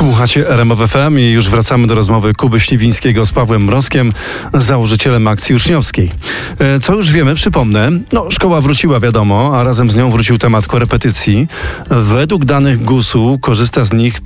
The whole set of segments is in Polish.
Słuchacie RMF FM i już wracamy do rozmowy Kuby Śliwińskiego z Pawłem Mrozkiem, założycielem Akcji Uczniowskiej. Co już wiemy, przypomnę, szkoła wróciła, wiadomo, a razem z nią wrócił temat korepetycji. Według danych GUS-u korzysta z nich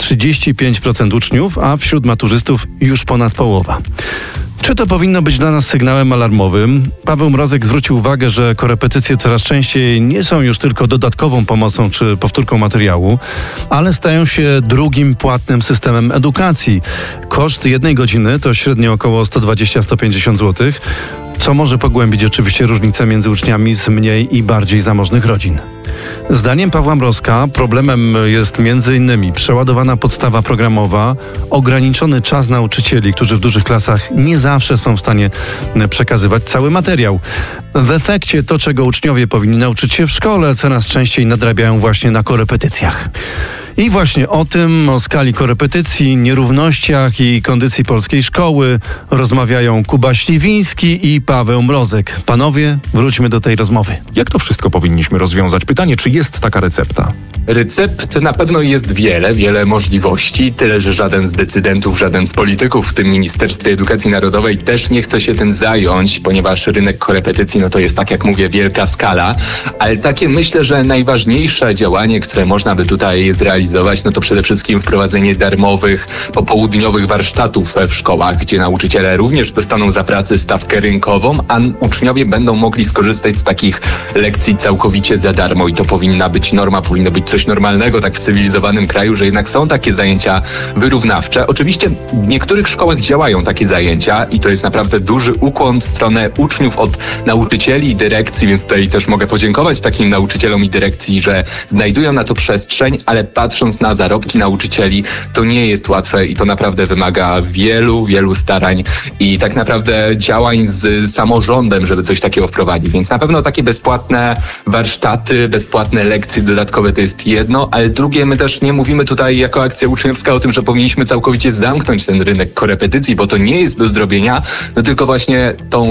35% uczniów, a wśród maturzystów już ponad połowa. Czy to powinno być dla nas sygnałem alarmowym? Paweł Mrozek zwrócił uwagę, że korepetycje coraz częściej nie są już tylko dodatkową pomocą czy powtórką materiału, ale stają się drugim płatnym systemem edukacji. Koszt 1 godziny to średnio około 120-150 zł, co może pogłębić oczywiście różnice między uczniami z mniej i bardziej zamożnych rodzin. Zdaniem Pawła Mrozka problemem jest m.in. przeładowana podstawa programowa, ograniczony czas nauczycieli, którzy w dużych klasach nie zawsze są w stanie przekazywać cały materiał. W efekcie to, czego uczniowie powinni nauczyć się w szkole, coraz częściej nadrabiają właśnie na korepetycjach. I właśnie o tym, o skali korepetycji, nierównościach i kondycji polskiej szkoły rozmawiają Kuba Śliwiński i Paweł Mrozek. Panowie, wróćmy do tej rozmowy. Jak to wszystko powinniśmy rozwiązać? Pytanie, czy jest taka recepta? Recept na pewno jest wiele możliwości, tyle że żaden z decydentów, żaden z polityków w tym Ministerstwie Edukacji Narodowej też nie chce się tym zająć, ponieważ rynek korepetycji to jest, tak jak mówię, wielka skala, ale takie myślę, że najważniejsze działanie, które można by tutaj zrealizować, to przede wszystkim wprowadzenie darmowych, popołudniowych warsztatów w szkołach, gdzie nauczyciele również dostaną za pracę stawkę rynkową, a uczniowie będą mogli skorzystać z takich lekcji całkowicie za darmo i to powinna być norma, powinno być coś normalnego tak w cywilizowanym kraju, że jednak są takie zajęcia wyrównawcze. Oczywiście w niektórych szkołach działają takie zajęcia i to jest naprawdę duży ukłon w stronę uczniów od nauczycieli i dyrekcji, więc tutaj też mogę podziękować takim nauczycielom i dyrekcji, że znajdują na to przestrzeń, ale patrząc na zarobki nauczycieli, to nie jest łatwe i to naprawdę wymaga wielu starań i tak naprawdę działań z samorządem, żeby coś takiego wprowadzić. Więc na pewno takie bezpłatne warsztaty, bezpłatne lekcje dodatkowe to jest jedno, ale drugie, my też nie mówimy tutaj jako Akcja Uczniowska o tym, że powinniśmy całkowicie zamknąć ten rynek korepetycji, bo to nie jest do zrobienia, tylko właśnie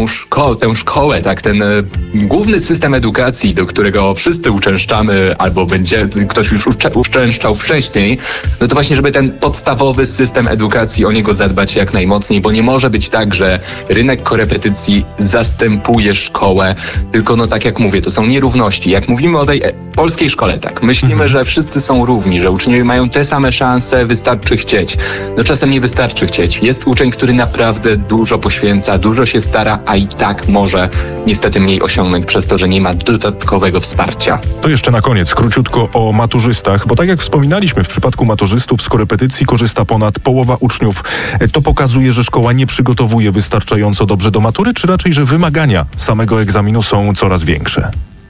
tę szkołę, tak, ten główny system edukacji, do którego wszyscy uczęszczamy, albo ktoś już uczęszczał wcześniej, to właśnie, żeby ten podstawowy system edukacji, o niego zadbać jak najmocniej, bo nie może być tak, że rynek korepetycji zastępuje szkołę, tylko tak jak mówię, to są nierówności. Jak mówimy o tej polskiej szkole, tak, myślimy, że wszyscy są równi, że uczniowie mają te same szanse, wystarczy chcieć. Czasem nie wystarczy chcieć. Jest uczeń, który naprawdę dużo poświęca, dużo się stara, a i tak może niestety mniej osiągnąć przez to, że nie ma dodatkowego wsparcia. To jeszcze na koniec, króciutko o maturzystach, bo tak jak wspominaliśmy, w przypadku maturzystów z korepetycji korzysta ponad połowa uczniów. To pokazuje, że szkoła nie przygotowuje wystarczająco dobrze do matury, czy raczej, że wymagania samego egzaminu są coraz większe?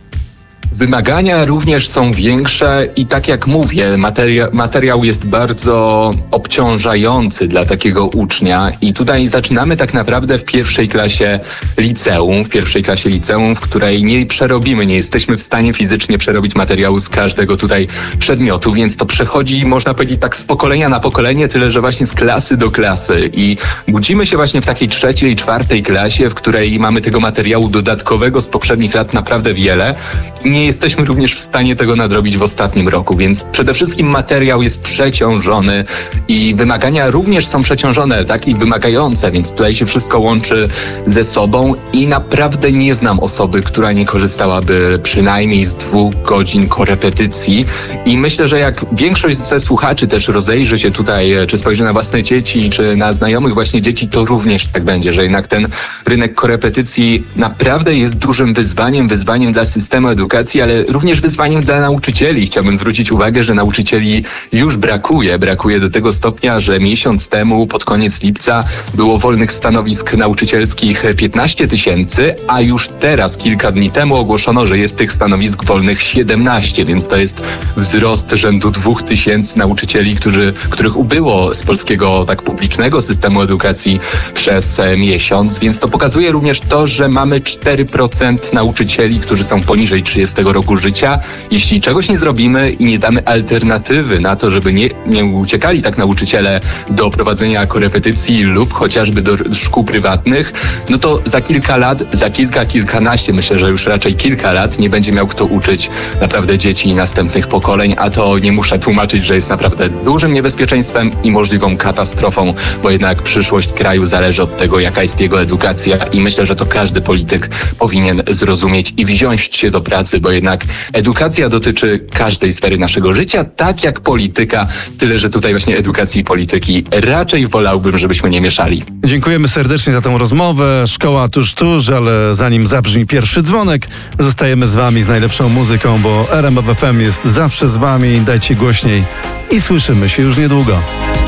Wymagania również są większe i tak jak mówię, materiał jest bardzo obciążający dla takiego ucznia i tutaj zaczynamy tak naprawdę w pierwszej klasie liceum, w której nie jesteśmy w stanie fizycznie przerobić materiału z każdego tutaj przedmiotu, więc to przechodzi, można powiedzieć, tak z pokolenia na pokolenie, tyle że właśnie z klasy do klasy i budzimy się właśnie w takiej 3., 4. klasie, w której mamy tego materiału dodatkowego z poprzednich lat naprawdę wiele. Nie jesteśmy również w stanie tego nadrobić w ostatnim roku, więc przede wszystkim materiał jest przeciążony i wymagania również są przeciążone, tak, i wymagające, więc tutaj się wszystko łączy ze sobą i naprawdę nie znam osoby, która nie korzystałaby przynajmniej z 2 godzin korepetycji i myślę, że jak większość ze słuchaczy też rozejrzy się tutaj, czy spojrzy na własne dzieci, czy na znajomych właśnie dzieci, to również tak będzie, że jednak ten rynek korepetycji naprawdę jest dużym wyzwaniem dla systemu edukacji, ale również wyzwaniem dla nauczycieli. Chciałbym zwrócić uwagę, że nauczycieli już brakuje do tego stopnia, że miesiąc temu, pod koniec lipca, było wolnych stanowisk nauczycielskich 15 000, a już teraz, kilka dni temu ogłoszono, że jest tych stanowisk wolnych 17, więc to jest wzrost rzędu 2000 nauczycieli, których ubyło z polskiego tak publicznego systemu edukacji przez miesiąc, więc to pokazuje również to, że mamy 4% nauczycieli, którzy są poniżej 30 20 roku życia. Jeśli czegoś nie zrobimy i nie damy alternatywy na to, żeby nie uciekali tak nauczyciele do prowadzenia korepetycji lub chociażby do szkół prywatnych, no to za kilka lat, kilkanaście, myślę, że już raczej kilka lat nie będzie miał kto uczyć naprawdę dzieci następnych pokoleń, a to nie muszę tłumaczyć, że jest naprawdę dużym niebezpieczeństwem i możliwą katastrofą, bo jednak przyszłość kraju zależy od tego, jaka jest jego edukacja i myślę, że to każdy polityk powinien zrozumieć i wziąć się do pracy, bo jednak edukacja dotyczy każdej sfery naszego życia, tak jak polityka, tyle, że tutaj właśnie edukacji i polityki raczej wolałbym, żebyśmy nie mieszali. Dziękujemy serdecznie za tą rozmowę. Szkoła tuż, ale zanim zabrzmi pierwszy dzwonek, zostajemy z wami z najlepszą muzyką, bo RMF FM jest zawsze z wami. Dajcie głośniej i słyszymy się już niedługo.